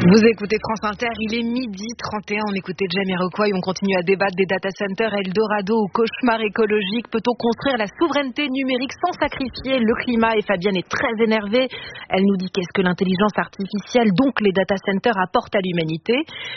Vous écoutez France Inter, il est 12h31, on écoutait Jamiroquai, on continue à débattre des data centers, Eldorado ou cauchemar écologique. Peut-on construire la souveraineté numérique sans sacrifier le climat? Et Fabienne est très énervée. Elle nous dit qu'est-ce que l'intelligence artificielle, donc les data centers, apportent à l'humanité.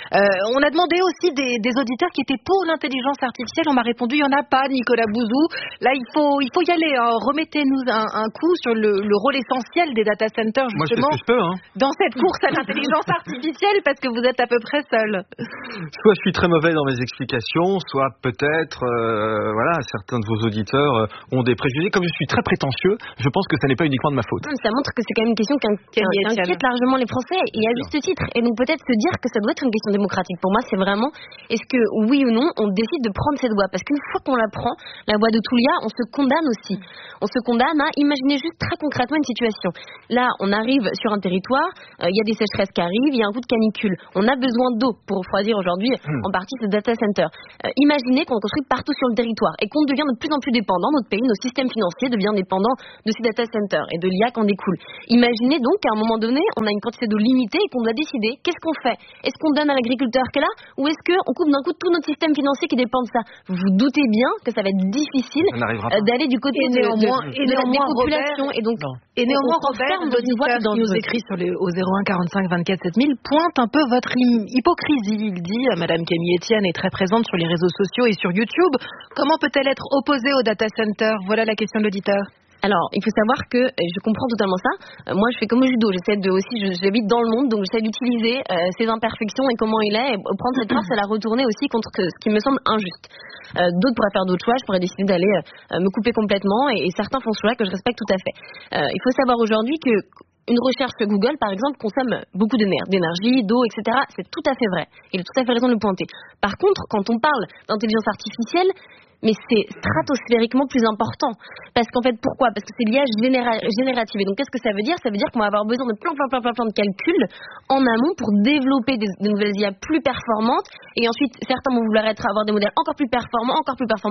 On a demandé aussi des auditeurs qui étaient pour l'intelligence artificielle. On m'a répondu, il n'y en a pas, Nicolas Bouzou. Là, il faut y aller. Hein. Remettez-nous un coup sur le rôle essentiel des data centers, justement. Moi, je peux, hein. Dans cette course à l'intelligence artificielle, parce que vous êtes à peu près seul. Soit je suis très mauvais dans mes explications, soit peut-être, certains de vos auditeurs ont des préjugés. Comme je suis très prétentieux, je pense que ça n'est pas uniquement de ma faute. Ça montre que c'est quand même une question qui inquiète largement les Français, et à juste titre. Et donc peut-être se dire que ça doit être une question démocratique. Pour moi, c'est vraiment, est-ce que oui ou non, on décide de prendre cette voie? Parce qu'une fois qu'on la prend, la voie de Tulia, on se condamne aussi. On se condamne à imaginer juste très concrètement une situation. Là, on arrive sur un territoire, il y a des sécheresses qui arrivent, il y a un coup de canicule. On a besoin d'eau pour refroidir aujourd'hui en partie ce data center. Imaginez qu'on construit partout sur le territoire et qu'on devient de plus en plus dépendant, notre pays, nos systèmes financiers deviennent dépendants de ces data centers et de l'IA qui en découle. Imaginez donc qu'à un moment donné, on a une quantité d'eau limitée et qu'on doit décider qu'est-ce qu'on fait. Est-ce qu'on donne à l'agriculteur qui est là, ou est-ce qu'on coupe d'un coup tout notre système financier qui dépend de ça? Vous vous doutez bien que ça va être difficile d'aller du côté de la dépopulation. Et néanmoins, Robert, l'auditeur qui nous écrit au 01 45 24 7000, pointe un peu votre hypocrisie. Il dit, Madame Camille Etienne est très présente sur les réseaux sociaux et sur YouTube. Comment peut-elle être opposée au data center? Voilà la question de l'auditeur. Alors, il faut savoir que je comprends totalement ça. Moi, je fais comme au judo. J'habite dans le monde, donc j'essaie d'utiliser ses imperfections et comment il est, et prendre cette force et la retourner aussi contre ce qui me semble injuste. D'autres pourraient faire d'autres choix. Je pourrais décider d'aller me couper complètement, et certains font ce choix que je respecte tout à fait. Il faut savoir aujourd'hui que une recherche que Google, par exemple, consomme beaucoup d'énergie, d'eau, etc. C'est tout à fait vrai. Il a tout à fait raison de le pointer. Par contre, quand on parle d'intelligence artificielle, mais c'est stratosphériquement plus important. Parce qu'en fait, pourquoi? Parce que c'est l'IA générative. Et donc, qu'est-ce que ça veut dire? Ça veut dire qu'on va avoir besoin de plein de calculs en amont pour développer des nouvelles IA plus performantes. Et ensuite, certains vont vouloir avoir des modèles encore plus performants.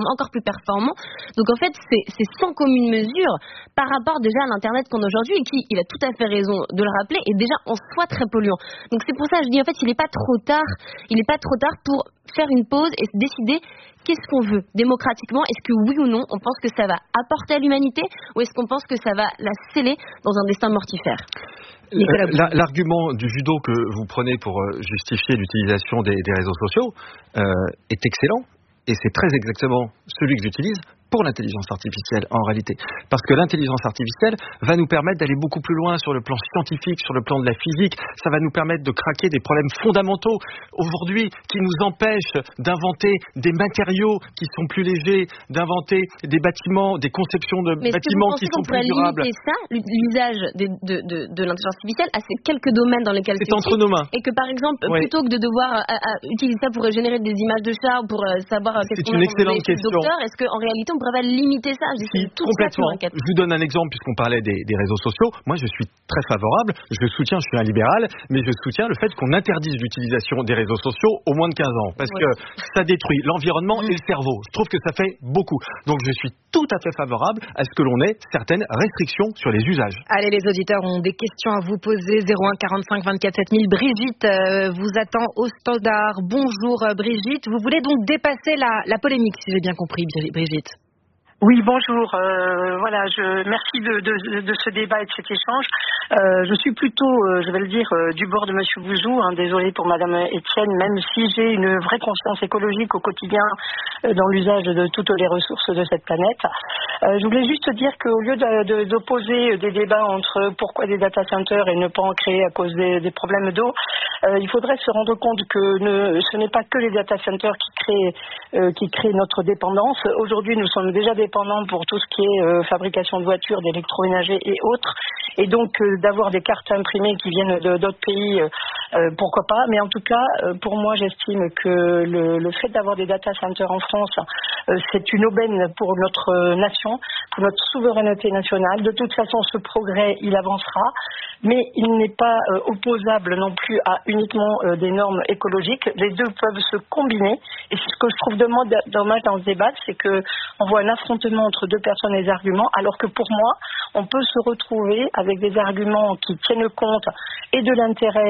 Donc, en fait, c'est sans commune mesure par rapport déjà à l'Internet qu'on a aujourd'hui, et qui, il a tout à fait raison de le rappeler, est déjà en soi très polluant. Donc, c'est pour ça que je dis, en fait, il n'est pas trop tard pour faire une pause et se décider qu'est-ce qu'on veut démocratiquement. Est-ce que oui ou non, on pense que ça va apporter à l'humanité, ou est-ce qu'on pense que ça va la sceller dans un destin mortifère? L'argument du judo que vous prenez pour justifier l'utilisation des réseaux sociaux est excellent, et c'est très exactement celui que j'utilise pour l'intelligence artificielle en réalité. Parce que l'intelligence artificielle va nous permettre d'aller beaucoup plus loin sur le plan scientifique, sur le plan de la physique. Ça va nous permettre de craquer des problèmes fondamentaux aujourd'hui qui nous empêchent d'inventer des matériaux qui sont plus légers, d'inventer des bâtiments, des conceptions de bâtiments qui sont plus durables. Mais est-ce que vous pensez qu'on pourrait limiter ça, l'usage de l'intelligence artificielle, à ces quelques domaines dans lesquels c'est entre nos mains. Et que par exemple, plutôt que de devoir utiliser ça pour générer des images de chats, ou pour savoir qu'est-ce qu'on a dans les docteurs, est-ce qu'en réalité on pourrait limiter ça? Complètement. Je vous donne un exemple, puisqu'on parlait des réseaux sociaux. Moi, je suis très favorable. Je suis un libéral, mais je soutiens le fait qu'on interdise l'utilisation des réseaux sociaux aux moins de 15 ans. Parce que ça détruit l'environnement et le cerveau. Je trouve que ça fait beaucoup. Donc, je suis tout à fait favorable à ce que l'on ait certaines restrictions sur les usages. Allez, les auditeurs ont des questions à vous poser. 01 45 24 7000. Brigitte vous attend au standard. Bonjour Brigitte. Vous voulez donc dépasser la polémique, si j'ai bien compris, Brigitte? Oui, bonjour. Merci de ce débat et de cet échange. Je suis plutôt, je vais le dire, du bord de Monsieur Bouzou. Désolée pour Madame Etienne, même si j'ai une vraie conscience écologique au quotidien dans l'usage de toutes les ressources de cette planète. Je voulais juste dire qu'au lieu d'opposer des débats entre pourquoi des data centers et ne pas en créer à cause des problèmes d'eau, il faudrait se rendre compte que ce n'est pas que les data centers qui créent notre dépendance. Aujourd'hui, nous sommes déjà dépendants pour tout ce qui est fabrication de voitures, d'électroménager et autres. Et donc, d'avoir des cartes imprimées qui viennent d'autres pays, pourquoi pas. Mais en tout cas, pour moi, j'estime que le fait d'avoir des data centers en France, c'est une aubaine pour notre nation, pour notre souveraineté nationale. De toute façon, ce progrès, il avancera. Mais il n'est pas opposable non plus à uniquement des normes écologiques. Les deux peuvent se combiner. Et ce que je trouve dommage dans ce débat, c'est qu'on voit un affrontement entre deux personnes et des arguments, alors que pour moi, on peut se retrouver avec des arguments qui tiennent compte et de l'intérêt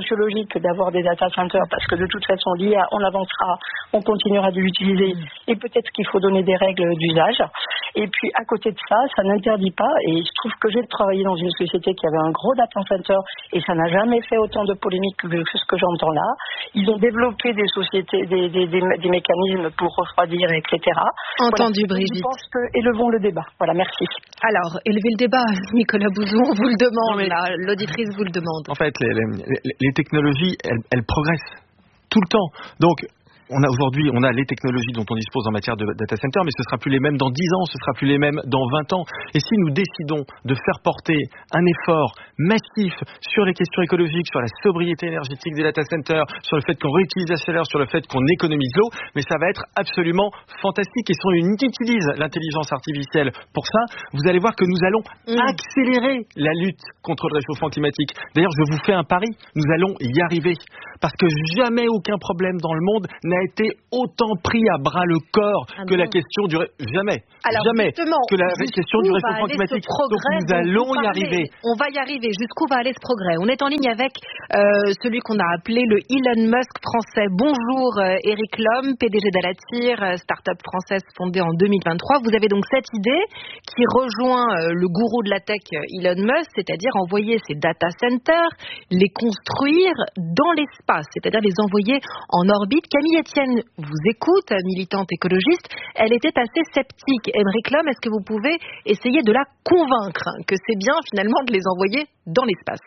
sociologique d'avoir des data centers parce que de toute façon, l'IA, on avancera, on continuera de l'utiliser et peut-être qu'il faut donner des règles d'usage. Et puis, à côté de ça n'interdit pas, et je trouve que j'ai travaillé dans une société qui avait un gros data center et ça n'a jamais fait autant de polémique que ce que j'entends là. Ils ont développé des sociétés, des mécanismes pour refroidir, etc. Entendu, voilà. Brigitte. Je pense que élevons le débat. Voilà, merci. Alors, élevez le débat, Nicolas Bouzou, on vous le demande, là, l'auditrice vous le demande. En fait, les technologies, elles progressent tout le temps. Donc, on a les technologies dont on dispose en matière de data center, mais ce sera plus les mêmes dans 10 ans, ce sera plus les mêmes dans 20 ans. Et si nous décidons de faire porter un effort massif sur les questions écologiques, sur la sobriété énergétique des data centers, sur le fait qu'on réutilise la chaleur, sur le fait qu'on économise l'eau, mais ça va être absolument fantastique. Et si on utilise l'intelligence artificielle pour ça, vous allez voir que nous allons accélérer la lutte contre le réchauffement climatique. D'ailleurs, je vous fais un pari, nous allons y arriver. Parce que jamais aucun problème dans le monde n'a été autant pris à bras le corps que la question du jamais. Alors, jamais que la question du réchauffement climatique. Donc nous allons y arriver. On va y arriver. Jusqu'où va aller ce progrès? On est en ligne avec celui qu'on a appelé le Elon Musk français. Bonjour Eric Lhomme, PDG d'Alatir, start-up française fondée en 2023. Vous avez donc cette idée qui rejoint le gourou de la tech Elon Musk, c'est-à-dire envoyer ces data centers, les construire dans l'espace, c'est-à-dire les envoyer en orbite. Camille Etienne vous écoute, militante écologiste. Elle était assez sceptique. Émeric Lhomme, est-ce que vous pouvez essayer de la convaincre que c'est bien finalement de les envoyer dans l'espace?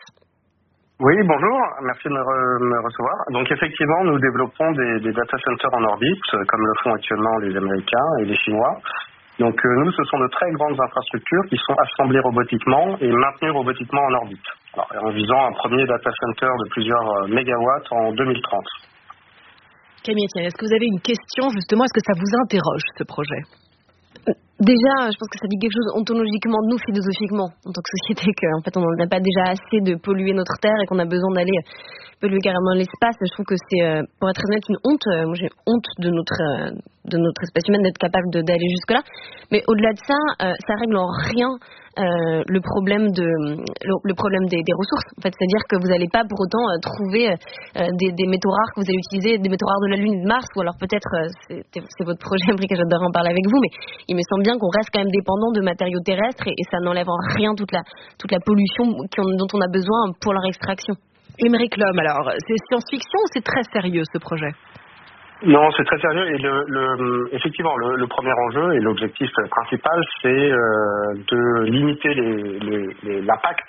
Oui, bonjour, merci de me recevoir. Donc effectivement, nous développons des data centers en orbite, comme le font actuellement les Américains et les Chinois. Donc nous, ce sont de très grandes infrastructures qui sont assemblées robotiquement et maintenues robotiquement en orbite. Alors, en visant un premier data center de plusieurs mégawatts en 2030. Camille Etienne, est-ce que vous avez une question justement? Est-ce que ça vous interroge ce projet? Déjà, je pense que ça dit quelque chose ontologiquement de nous, philosophiquement, en tant que société, qu'en fait on n'a pas déjà assez de polluer notre terre et qu'on a besoin d'aller polluer carrément l'espace. Je trouve que c'est, pour être honnête, une honte. Moi j'ai honte de notre espèce humaine d'être capable d'aller jusque-là. Mais au-delà de ça, ça règle en rien le problème des ressources. En fait, c'est-à-dire que vous n'allez pas pour autant trouver des métaux rares que vous allez utiliser, des métaux rares de la Lune et de Mars, ou alors peut-être c'est votre projet, Émeric, j'adorerais en parler avec vous, mais il me semble bien qu'on reste quand même dépendant de matériaux terrestres et ça n'enlève en rien toute la pollution dont on a besoin pour leur extraction. Émeric Lhomme, alors, c'est science-fiction ou c'est très sérieux ce projet? Non, c'est très sérieux et effectivement le premier enjeu et l'objectif principal, c'est de limiter l'impact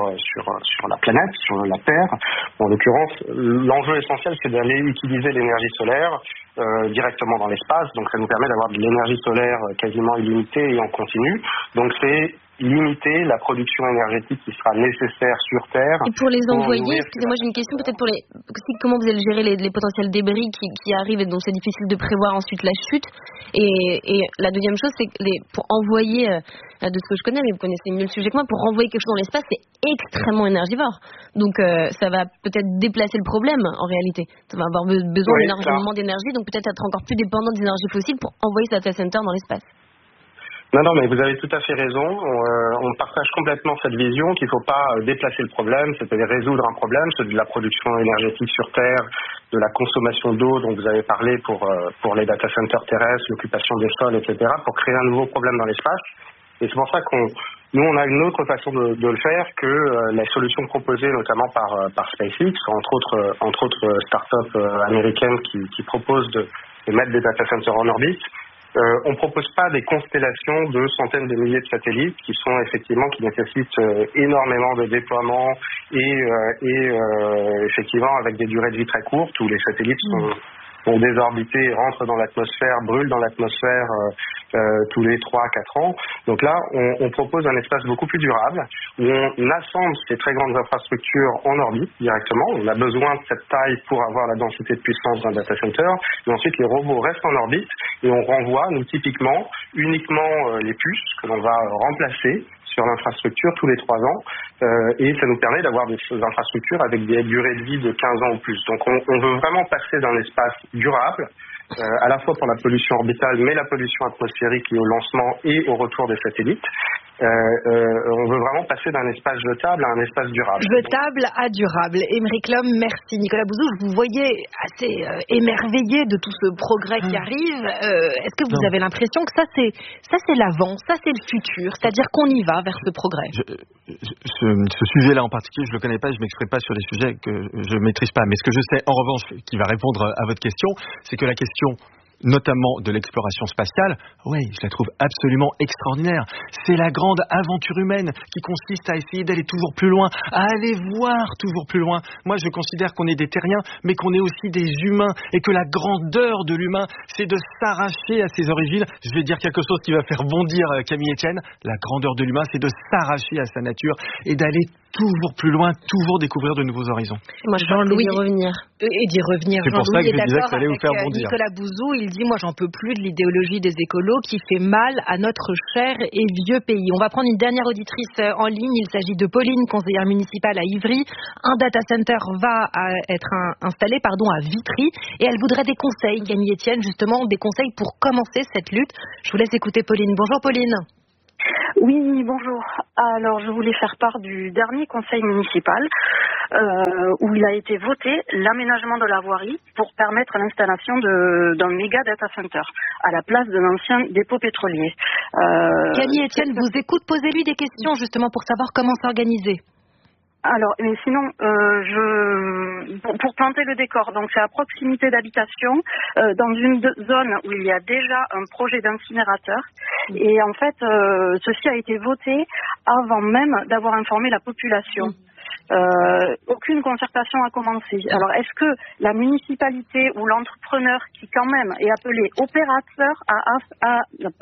sur la planète, sur la Terre. En l'occurrence, l'enjeu essentiel, c'est d'aller utiliser l'énergie solaire directement dans l'espace. Donc ça nous permet d'avoir de l'énergie solaire quasiment illimitée et en continu. Donc c'est limiter la production énergétique qui sera nécessaire sur Terre. Et pour les envoyer, excusez-moi, j'ai une question peut-être pour comment vous allez gérer les potentiels débris qui arrivent et dont c'est difficile de prévoir ensuite la chute. Et la deuxième chose, c'est que pour envoyer, de ce que je connais, mais vous connaissez mieux le sujet que moi, pour renvoyer quelque chose dans l'espace, c'est extrêmement énergivore. Donc ça va peut-être déplacer le problème en réalité. Ça va avoir besoin d'énormément d'énergie, donc peut-être être encore plus dépendant des énergies fossiles pour envoyer ce data center dans l'espace. Non, mais vous avez tout à fait raison. On partage complètement cette vision qu'il ne faut pas déplacer le problème, c'est-à-dire résoudre un problème, celui de la production énergétique sur Terre, de la consommation d'eau dont vous avez parlé pour les data centers terrestres, l'occupation des sols, etc., pour créer un nouveau problème dans l'espace. Et c'est pour ça nous, on a une autre façon de le faire que les solutions proposées notamment par SpaceX, entre autres start-up américaines qui proposent de mettre des data centers en orbite. On ne propose pas des constellations de centaines de milliers de satellites qui nécessitent énormément de déploiement et effectivement avec des durées de vie très courtes où les satellites sont désorbités, rentrent dans l'atmosphère, brûlent dans l'atmosphère tous les 3-4 ans. Donc là, on propose un espace beaucoup plus durable où on assemble ces très grandes infrastructures en orbite directement. On a besoin de cette taille pour avoir la densité de puissance d'un data center. Et ensuite, les robots restent en orbite et on renvoie, nous, typiquement, uniquement les puces que l'on va remplacer sur l'infrastructure tous les 3 ans. Et ça nous permet d'avoir des infrastructures avec des durées de vie de 15 ans ou plus. Donc on veut vraiment passer d'un espace durable, à la fois pour la pollution orbitale, mais la pollution atmosphérique liée au lancement et au retour des satellites, On veut vraiment passer d'un espace jetable à un espace durable. Jetable à durable. Émeric Lhomme, merci. Nicolas Bouzou, je vous voyais assez émerveillé de tout ce progrès qui arrive. Est-ce que vous avez l'impression que ça c'est l'avant, ça c'est le futur, c'est-à-dire qu'on y va vers ce progrès? Ce sujet-là en particulier, je le connais pas, je m'exprime pas sur des sujets que je maîtrise pas. Mais ce que je sais, en revanche, qui va répondre à votre question, c'est que la question notamment de l'exploration spatiale, oui, je la trouve absolument extraordinaire. C'est la grande aventure humaine qui consiste à essayer d'aller toujours plus loin, à aller voir toujours plus loin. Moi, je considère qu'on est des terriens, mais qu'on est aussi des humains, et que la grandeur de l'humain, c'est de s'arracher à ses origines. Je vais dire quelque chose qui va faire bondir Camille Etienne. La grandeur de l'humain, c'est de s'arracher à sa nature et d'aller toujours plus loin, toujours découvrir de nouveaux horizons. Moi, Jean-Louis d'y revenir. Et d'y revenir. C'est pour ça que je disais que ça allait vous faire avec bondir. Nicolas Bouzou, il dit, moi, j'en peux plus de l'idéologie des écolos qui fait mal à notre cher et vieux pays. On va prendre une dernière auditrice en ligne. Il s'agit de Pauline, conseillère municipale à Ivry. Un data center va être installé à Vitry. Et elle voudrait des conseils, Camille Etienne, justement, des conseils pour commencer cette lutte. Je vous laisse écouter Pauline. Bonjour Pauline. Oui, bonjour. Alors, je voulais faire part du dernier conseil municipal où il a été voté l'aménagement de la voirie pour permettre l'installation d'un méga data center à la place de l'ancien dépôt pétrolier. Camille Etienne vous écoute, posez-lui des questions justement pour savoir comment s'organiser. Alors, mais sinon, pour planter le décor, donc c'est à proximité d'habitation, dans une zone où il y a déjà un projet d'incinérateur. Et en fait, ceci a été voté avant même d'avoir informé la population. Aucune concertation a commencé. Alors, est-ce que la municipalité ou l'entrepreneur qui quand même est appelé opérateur à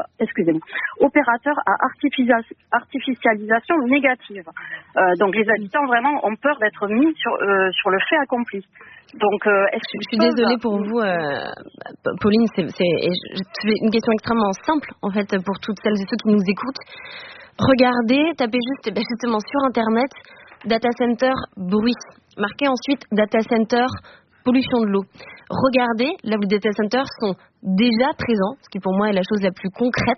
artificialisation négative. Donc, les habitants vraiment ont peur d'être mis sur le fait accompli. Donc, je suis désolée pour vous, Pauline. C'est une question extrêmement simple en fait pour toutes celles et ceux qui nous écoutent. Regardez, tapez justement sur Internet data center bruit. Marquez ensuite data center pollution de l'eau. Regardez, là où les data centers sont déjà présents, ce qui pour moi est la chose la plus concrète.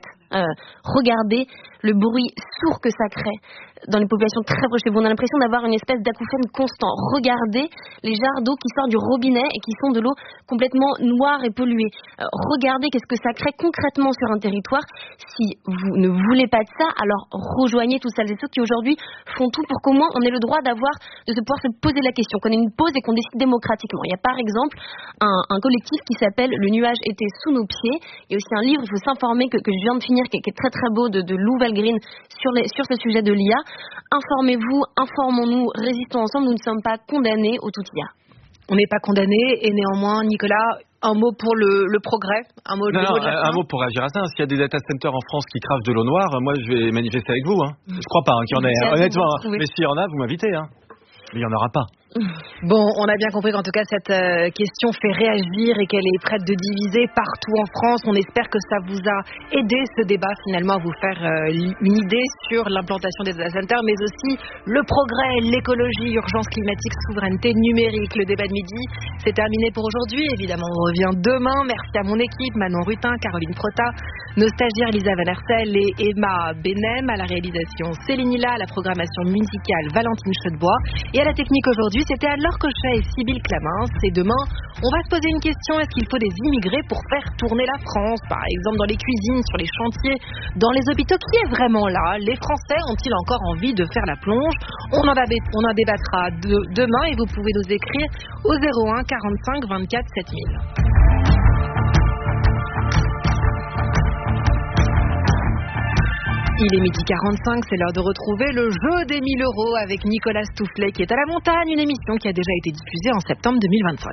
Regardez le bruit sourd que ça crée dans les populations très proches. On a l'impression d'avoir une espèce d'acouphène constant. Regardez les jarres d'eau qui sortent du robinet et qui sont de l'eau complètement noire et polluée. Regardez qu'est-ce que ça crée concrètement sur un territoire. Si vous ne voulez pas de ça, alors rejoignez tous celles et ceux qui aujourd'hui font tout pour qu'au moins on ait le droit de pouvoir se poser la question, qu'on ait une pause et qu'on décide démocratiquement. Il y a par exemple un collectif qui s'appelle Le nuage était sous nos pieds. Il y a aussi un livre, il faut s'informer, que je viens de finir, qui est très très beau, de Lou Valgreen sur ce sujet de l'IA. Informez-vous, informons-nous, résistons ensemble, nous ne sommes pas condamnés au tout IA. On n'est pas condamnés et néanmoins, Nicolas, un mot pour le progrès, un mot pour réagir à ça. S'il y a des data centers en France qui cravent de l'eau noire, moi je vais manifester avec vous. Je crois pas qu'il y en ait, honnêtement. Mais s'il y en a, vous m'invitez. Mais il n'y en aura pas. Bon, on a bien compris qu'en tout cas cette question fait réagir et qu'elle est prête de diviser partout en France. On espère que ça vous a aidé, ce débat, finalement, à vous faire une idée sur l'implantation des data centers, mais aussi le progrès, l'écologie, urgence climatique, souveraineté numérique. Le débat de midi, c'est terminé pour aujourd'hui. Évidemment, on revient demain. Merci à mon équipe, Manon Rutin, Caroline Prota, nos stagiaires Lisa Van Hersel et Emma Benem, à la réalisation Céline Hilla, à la programmation musicale Valentine Chaudebois, et à la technique aujourd'hui, c'était Anne-Laure Cochet et Sybille Clamins. Et demain, on va se poser une question. Est-ce qu'il faut des immigrés pour faire tourner la France? Par exemple, dans les cuisines, sur les chantiers, dans les hôpitaux. Qui est vraiment là? Les Français ont-ils encore envie de faire la plonge? On en débattra demain et vous pouvez nous écrire au 01 45 24 7000. Il est 12h45, c'est l'heure de retrouver le jeu des 1000 € avec Nicolas Stoufflet qui est à la montagne, une émission qui a déjà été diffusée en septembre 2025.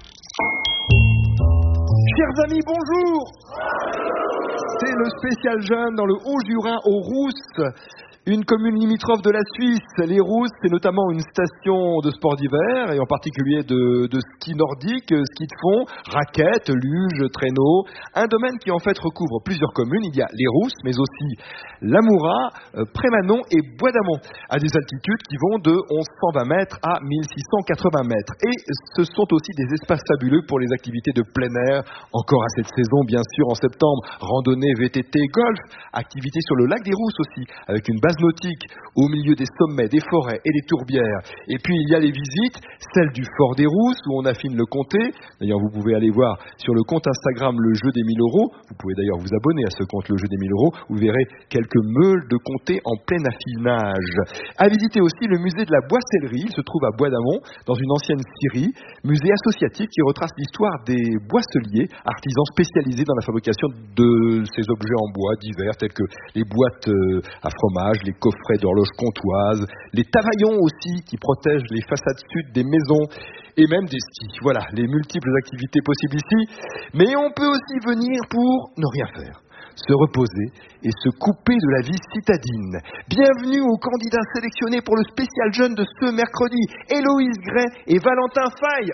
Chers amis, bonjour. C'est le spécial jeune dans le Haut-Jura, aux Rousses. Une commune limitrophe de la Suisse, les Rousses, c'est notamment une station de sport d'hiver et en particulier de ski nordique, ski de fond, raquettes, luge, traîneau. Un domaine qui en fait recouvre plusieurs communes. Il y a les Rousses, mais aussi Lamoura, Prémanon et Bois d'Amont, à des altitudes qui vont de 1120 mètres à 1680 mètres. Et ce sont aussi des espaces fabuleux pour les activités de plein air, encore à cette saison bien sûr en septembre, randonnée, VTT, golf, activités sur le lac des Rousses aussi, avec une base nautique au milieu des sommets, des forêts et des tourbières. Et puis il y a les visites, celle du Fort des Rousses où on affine le comté. D'ailleurs vous pouvez aller voir sur le compte Instagram le jeu des 1000 €. Vous pouvez d'ailleurs vous abonner à ce compte le jeu des 1000 €. Vous verrez quelques meules de comté en plein affinage. À visiter aussi le musée de la boissellerie. Il se trouve à Bois d'Amont, dans une ancienne scierie, musée associatif qui retrace l'histoire des boisseliers, artisans spécialisés dans la fabrication de ces objets en bois divers, tels que les boîtes à fromage, les coffrets d'horloges comptoises, les tavaillons aussi qui protègent les façades sud des maisons, et même des skis. Voilà, les multiples activités possibles ici. Mais on peut aussi venir pour ne rien faire, se reposer et se couper de la vie citadine. Bienvenue aux candidats sélectionnés pour le spécial jeune de ce mercredi, Héloïse Gray et Valentin Faye.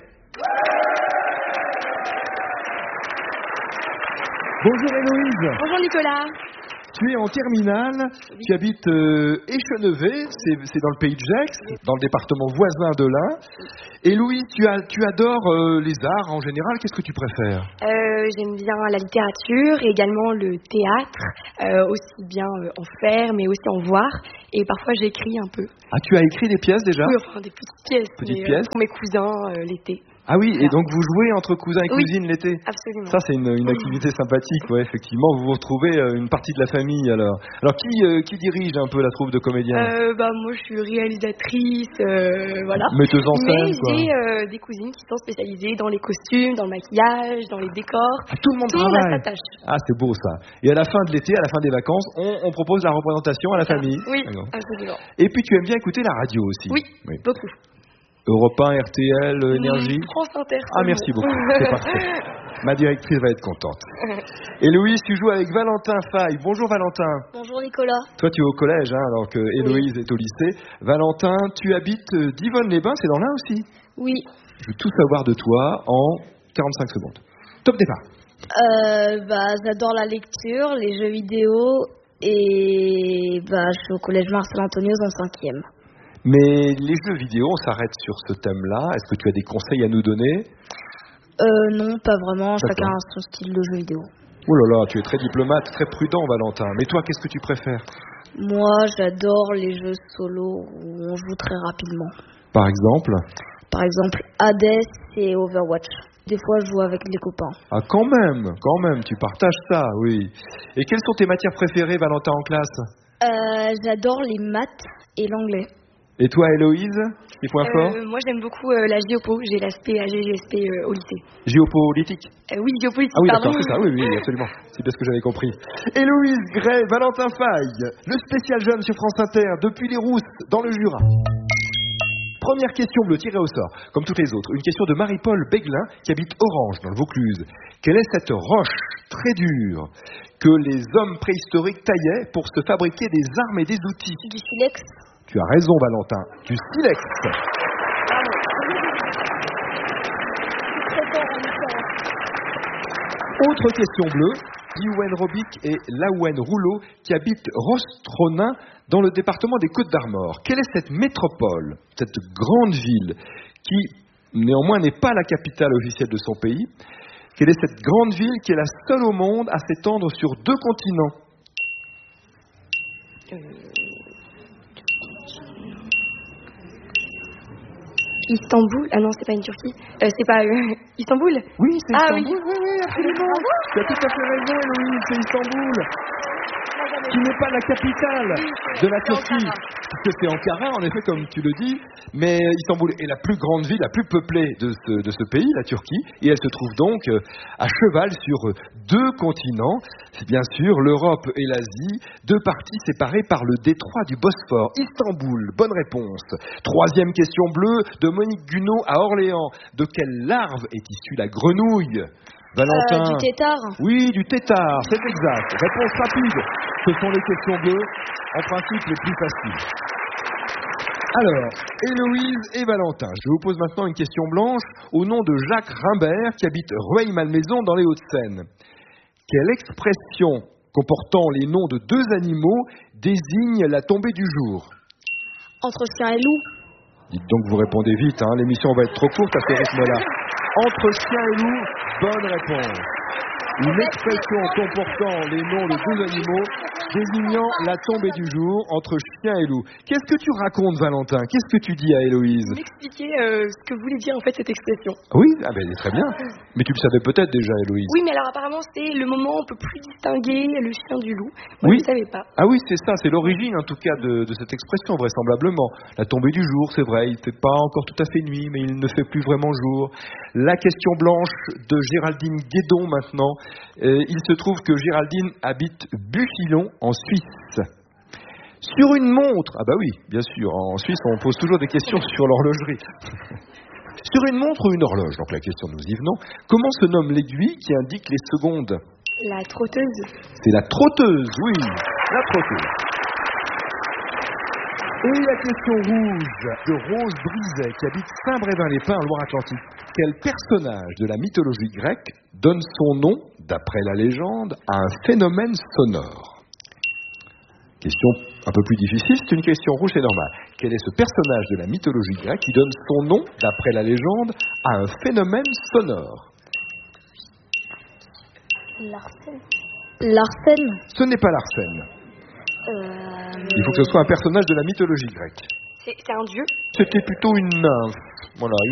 Bonjour Héloïse. Bonjour Nicolas. Tu es en terminale, tu habites Échenevé, c'est dans le pays de Gex, dans le département voisin de l'Ain. Et Louise, tu adores les arts en général, qu'est-ce que tu préfères? J'aime bien la littérature et également le théâtre, aussi bien en faire mais aussi en voir. Et parfois j'écris un peu. Ah, tu as écrit des pièces déjà? Oui, enfin des petites pièces, pour mes cousins l'été. Ah oui, et donc vous jouez entre cousins et cousines l'été? Absolument. Ça c'est une activité sympathique, ouais, effectivement. Vous vous retrouvez une partie de la famille alors. Alors qui dirige un peu la troupe de comédiens? Moi je suis réalisatrice, voilà. Metteuse en scène, quoi. Mais j'ai des cousines qui sont spécialisées dans les costumes, dans le maquillage, dans les décors. Ah, tout le monde travaille. A sa tâche. Ah, c'est beau ça. Et à la fin de l'été, à la fin des vacances, on propose la représentation à la famille. Oui, absolument. Et puis tu aimes bien écouter la radio aussi? Oui. Beaucoup. Europe 1, RTL, Énergie. France Inter. Ah, merci beaucoup, c'est parfait. Ma directrice va être contente. Héloïse, tu joues avec Valentin Faye. Bonjour Valentin. Bonjour Nicolas. Toi, tu es au collège, alors que Héloïse est au lycée. Valentin, tu habites Divonne-les-Bains, c'est dans l'Ain aussi? Oui. Je veux tout savoir de toi en 45 secondes. Top départ. J'adore la lecture, les jeux vidéo et je suis au collège Marcel Antonios en 5e. Mais les jeux vidéo, on s'arrête sur ce thème-là. Est-ce que tu as des conseils à nous donner? Non, pas vraiment. Chacun a son style de jeu vidéo. Oh là là, tu es très diplomate, très prudent, Valentin. Mais toi, qu'est-ce que tu préfères? Moi, j'adore les jeux solo où on joue très rapidement. Par exemple? Par exemple, Hades et Overwatch. Des fois, je joue avec les copains. Ah, quand même, tu partages ça, oui. Et quelles sont tes matières préférées, Valentin, en classe? J'adore les maths et l'anglais. Et toi, Héloïse, tes points forts? Moi, j'aime beaucoup la géopo. J'ai l'aspect AGGSP au lycée. Géopolitique? Oui, géopolitique, ah oui, pardon. D'accord, c'est ça, oui, absolument. C'est bien ce que j'avais compris. Héloïse Gray, Valentin Faye, le spécial jeune sur France Inter, depuis les Rousses, dans le Jura. Première question bleue, tirée au sort, comme toutes les autres. Une question de Marie-Paul Béguelin, qui habite Orange, dans le Vaucluse. Quelle est cette roche très dure que les hommes préhistoriques taillaient pour se fabriquer des armes et des outils? Du silex. Tu as raison, Valentin. Du silex. Autre question bleue. Liouen Robic et Laouen Rouleau, qui habitent Rostronin, dans le département des Côtes-d'Armor. Quelle est cette métropole, cette grande ville, qui néanmoins n'est pas la capitale officielle de son pays? Quelle est cette grande ville qui est la seule au monde à s'étendre sur 2 continents? Istanbul? Ah non, c'est pas une Turquie. C'est pas Istanbul? Oui, c'est Istanbul. Oui, absolument. Tu as tout à fait raison, Héloïse, c'est Istanbul. Qui n'est pas la capitale de la Turquie. Parce que c'est Ankara, en effet, comme tu le dis. Mais Istanbul est la plus grande ville, la plus peuplée de ce pays, la Turquie. Et elle se trouve donc à cheval sur 2 continents. C'est bien sûr l'Europe et l'Asie, 2 parties séparées par le détroit du Bosphore. Istanbul, bonne réponse. 3e question bleue de Monique Gunot à Orléans. De quelle larve est issue la grenouille? Valentin? Du tétard. Oui, du tétard, c'est exact. Réponse rapide. Ce sont les questions bleues, en principe les plus faciles. Alors, Héloïse et Valentin, je vous pose maintenant une question blanche au nom de Jacques Rimbert qui habite Rueil-Malmaison dans les Hauts-de-Seine. Quelle expression comportant les noms de deux animaux désigne la tombée du jour? Entre chien et loup. Dites donc, vous répondez vite, hein, l'émission va être trop courte à ce rythme-là. Entre chien et loup, bonne réponse. Une expression comportant les noms de deux animaux désignant la tombée du jour entre chien et loup. Qu'est-ce que tu racontes, Valentin? Qu'est-ce que tu dis à Héloïse? M'expliquer ce que voulait dire en fait cette expression. Oui, ah ben, très bien. Mais tu le savais peut-être déjà, Héloïse. Oui, mais alors apparemment c'est le moment où on peut plus distinguer le chien du loup. Moi, Oui. je ne savais pas. Ah oui, c'est ça, c'est l'origine en tout cas de cette expression, vraisemblablement. La tombée du jour, c'est vrai, il ne fait pas encore tout à fait nuit, mais il ne fait plus vraiment jour. La question blanche de Géraldine Guédon maintenant. Il se trouve que Géraldine habite Buffillon en Suisse. Sur une montre, ah bah oui, bien sûr, en Suisse on pose toujours des questions sur l'horlogerie. Sur une montre ou une horloge, donc la question nous y venons, comment se nomme l'aiguille qui indique les secondes? La trotteuse. C'est la trotteuse, oui, la trotteuse. Et la question rouge de Rose Brizet, qui habite Saint-Brévin-les-Pins en Loire-Atlantique. Quel personnage de la mythologie grecque donne son nom, d'après la légende, à un phénomène sonore? Question un peu plus difficile, c'est une question rouge, c'est normal. Quel est ce personnage de la mythologie grecque qui donne son nom, d'après la légende, à un phénomène sonore? Larsen. Ce n'est pas Larsen. Il faut que ce soit un personnage de la mythologie grecque. C'est un dieu. C'était plutôt une nymphe. Voilà,